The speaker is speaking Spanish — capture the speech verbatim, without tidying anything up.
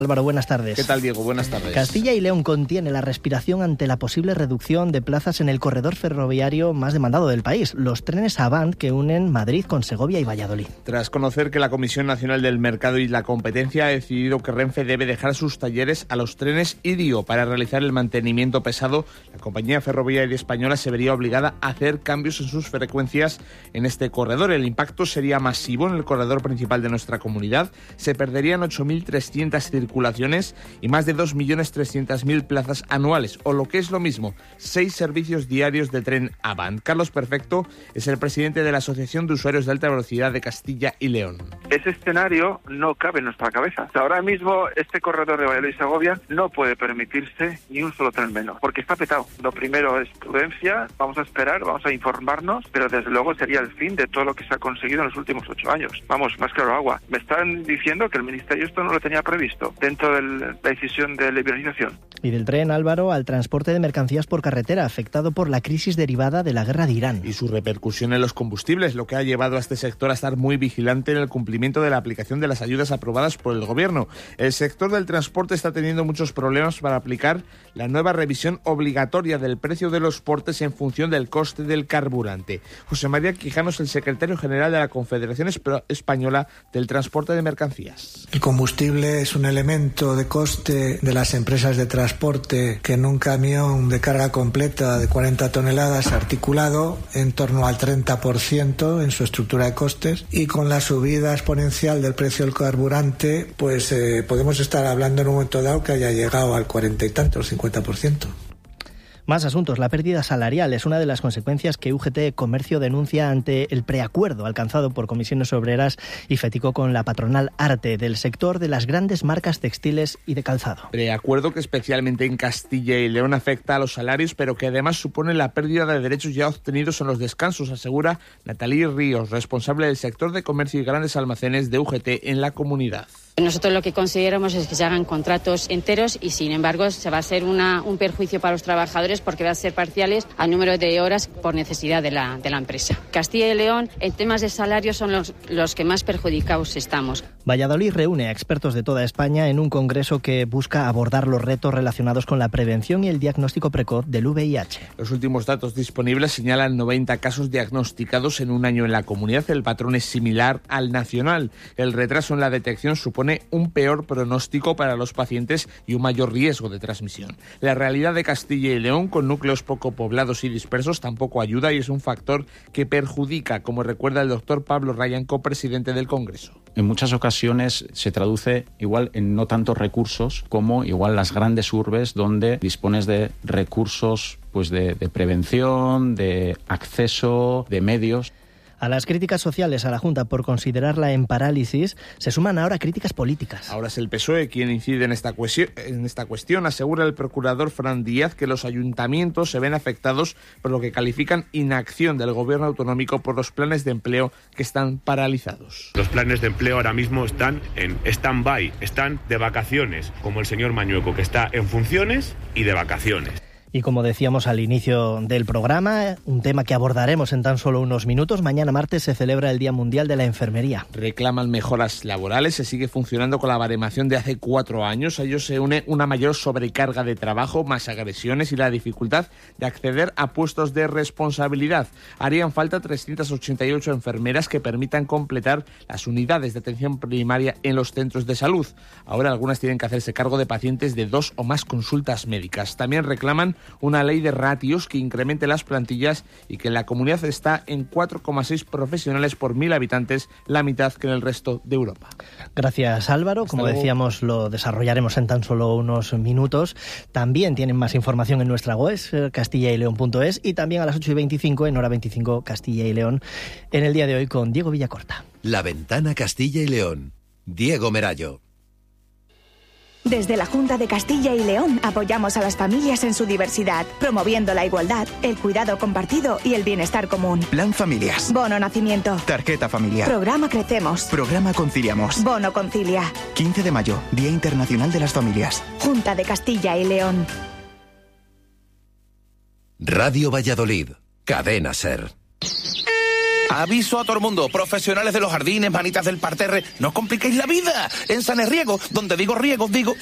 Álvaro, buenas tardes. ¿Qué tal, Diego? Buenas tardes. Castilla y León contiene la respiración ante la posible reducción de plazas en el corredor ferroviario más demandado del país, los trenes Avant que unen Madrid con Segovia y Valladolid. Tras conocer que la Comisión Nacional del Mercado y la Competencia ha decidido que Renfe debe dejar sus talleres a los trenes Irio para realizar el mantenimiento pesado, la compañía ferroviaria española se vería obligada a hacer cambios en sus frecuencias en este corredor. El impacto sería masivo en el corredor principal de nuestra comunidad. Se perderían ocho mil trescientas circulaciones y más de dos millones trescientas mil plazas anuales, o lo que es lo mismo, seis servicios diarios de tren Avant. Carlos Perfecto es el presidente de la Asociación de Usuarios de Alta Velocidad de Castilla y León. Ese escenario no cabe en nuestra cabeza. Ahora mismo este corredor de Valladolid y Segovia no puede permitirse ni un solo tren menos, porque está petado. Lo primero es prudencia, vamos a esperar, vamos a informarnos, pero desde luego sería el fin de todo lo que se ha conseguido en los últimos ocho años. Vamos, más claro agua. Me están diciendo que el Ministerio esto no lo tenía previsto dentro de la decisión de liberalización. Y del tren, Álvaro, al transporte de mercancías por carretera, afectado por la crisis derivada de la guerra de Irán. Y su repercusión en los combustibles, lo que ha llevado a este sector a estar muy vigilante en el cumplimiento de la aplicación de las ayudas aprobadas por el Gobierno. El sector del transporte está teniendo muchos problemas para aplicar la nueva revisión obligatoria del precio de los portes en función del coste del carburante. José María Quijano es el secretario general de la Confederación Española del Transporte de Mercancías. El combustible es un elemento de coste de las empresas de transporte que en un camión de carga completa de cuarenta toneladas articulado en torno al treinta por ciento en su estructura de costes, y con la subida exponencial del precio del carburante pues eh, podemos estar hablando en un momento dado que haya llegado al cuarenta y tanto, al cincuenta por ciento. Más asuntos. La pérdida salarial es una de las consecuencias que U G T Comercio denuncia ante el preacuerdo alcanzado por Comisiones Obreras y FETICO con la patronal Arte del sector de las grandes marcas textiles y de calzado. Preacuerdo que especialmente en Castilla y León afecta a los salarios, pero que además supone la pérdida de derechos ya obtenidos en los descansos, asegura Natalí Ríos, responsable del sector de comercio y grandes almacenes de U G T en la comunidad. Nosotros lo que consideramos es que se hagan contratos enteros y, sin embargo, se va a ser una, un perjuicio para los trabajadores porque va a ser parciales al número de horas por necesidad de la, de la empresa. Castilla y León, en temas de salarios, son los, los que más perjudicados estamos. Valladolid reúne a expertos de toda España en un congreso que busca abordar los retos relacionados con la prevención y el diagnóstico precoz del V I H. Los últimos datos disponibles señalan noventa casos diagnosticados en un año en la comunidad. El patrón es similar al nacional. El retraso en la detección supone un peor pronóstico para los pacientes y un mayor riesgo de transmisión. La realidad de Castilla y León, con núcleos poco poblados y dispersos, tampoco ayuda y es un factor que perjudica, como recuerda el doctor Pablo Ryan, copresidente del Congreso. En muchas ocasiones se traduce igual en no tantos recursos como igual las grandes urbes, donde dispones de recursos pues de, de prevención, de acceso, de medios. A las críticas sociales a la Junta por considerarla en parálisis se suman ahora críticas políticas. Ahora es el P S O E quien incide en esta cuestión. En esta cuestión asegura el procurador Fran Díaz que los ayuntamientos se ven afectados por lo que califican inacción del gobierno autonómico por los planes de empleo que están paralizados. Los planes de empleo ahora mismo están en stand-by, están de vacaciones, como el señor Mañueco, que está en funciones y de vacaciones. Y como decíamos al inicio del programa, un tema que abordaremos en tan solo unos minutos, mañana martes se celebra el Día Mundial de la Enfermería. Reclaman mejoras laborales, se sigue funcionando con la baremación de hace cuatro años. A ello se une una mayor sobrecarga de trabajo, más agresiones y la dificultad de acceder a puestos de responsabilidad. Harían falta trescientas ochenta y ocho enfermeras que permitan completar las unidades de atención primaria en los centros de salud. Ahora algunas tienen que hacerse cargo de pacientes de dos o más consultas médicas. También reclaman una ley de ratios que incremente las plantillas y que en la comunidad está en cuatro coma seis profesionales por mil habitantes, la mitad que en el resto de Europa. Gracias, Álvaro. Hasta Como luego. Decíamos, lo desarrollaremos en tan solo unos minutos. También tienen más información en nuestra web, castilla y león punto es, y también a las ocho y veinticinco en Hora veinticinco Castilla y León, en el día de hoy con Diego Villacorta. La Ventana Castilla y León. Diego Merayo. Desde la Junta de Castilla y León apoyamos a las familias en su diversidad, promoviendo la igualdad, el cuidado compartido y el bienestar común. Plan Familias. Bono Nacimiento. Tarjeta Familiar. Programa Crecemos. Programa Conciliamos. Bono Concilia. quince de mayo, Día Internacional de las Familias. Junta de Castilla y León. Radio Valladolid. Cadena SER. Aviso a todo el mundo, profesionales de los jardines, manitas del parterre, no os compliquéis la vida. En Sanes Riego, donde digo riego, digo